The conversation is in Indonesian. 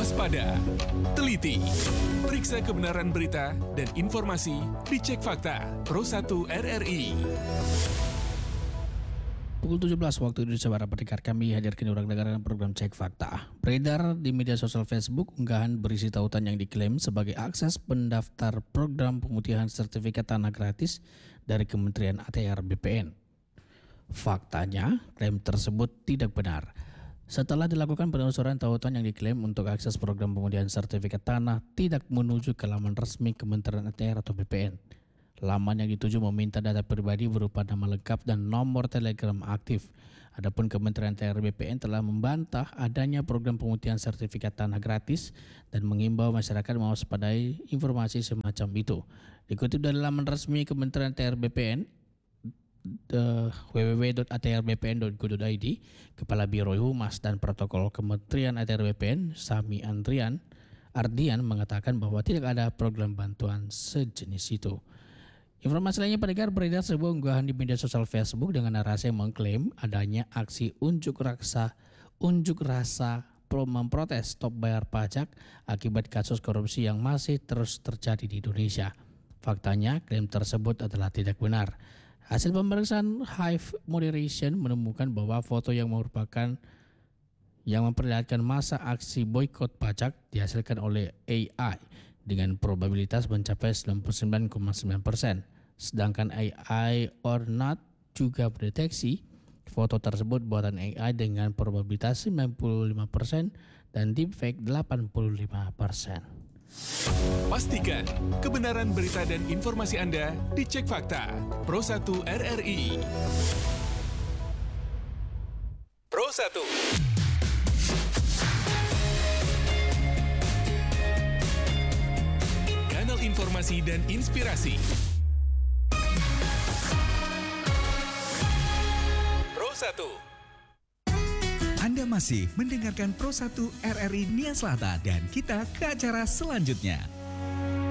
Waspada, teliti, periksa kebenaran berita dan informasi, dicek fakta. Pro 1 RRI. Pukul 17 waktu Indonesia Barat pendengar, kami hadirkan orang negara dalam program Cek Fakta. Beredar di media sosial Facebook unggahan berisi tautan yang diklaim sebagai akses pendaftar program pemutihan sertifikat tanah gratis dari Kementerian ATR BPN. Faktanya, klaim tersebut tidak benar. Setelah dilakukan penelusuran, tautan yang diklaim untuk akses program pemutihan sertifikat tanah tidak menuju ke laman resmi Kementerian ATR atau BPN. Laman yang dituju meminta data pribadi berupa nama lengkap dan nomor telegram aktif. Adapun Kementerian ATR BPN telah membantah adanya program pemutihan sertifikat tanah gratis dan mengimbau masyarakat mewaspadai informasi semacam itu. Dikutip dari laman resmi Kementerian ATR BPN, www.atrbpn.go.id, Kepala Biro Humas dan Protokol Kementerian ATR BPN, Sami Ardian mengatakan bahwa tidak ada program bantuan sejenis itu. Informasi lainnya pendengar, beredar sebuah unggahan di media sosial Facebook dengan narasi yang mengklaim adanya aksi unjuk rasa memprotes stop bayar pajak akibat kasus korupsi yang masih terus terjadi di Indonesia. Faktanya, klaim tersebut adalah tidak benar. Hasil pemeriksaan Hive Moderation menemukan bahwa foto yang memperlihatkan masa aksi boikot pajak dihasilkan oleh AI dengan probabilitas mencapai 99,9%. Sedangkan AI or not juga mendeteksi foto tersebut buatan AI dengan probabilitas 95% dan deepfake 85%. Pastikan kebenaran berita dan informasi Anda dicek fakta. Pro 1 RRI. Pro 1. Kanal informasi dan inspirasi. Pro 1. Anda masih mendengarkan Pro 1 RRI Nia Selatan dan kita ke acara selanjutnya.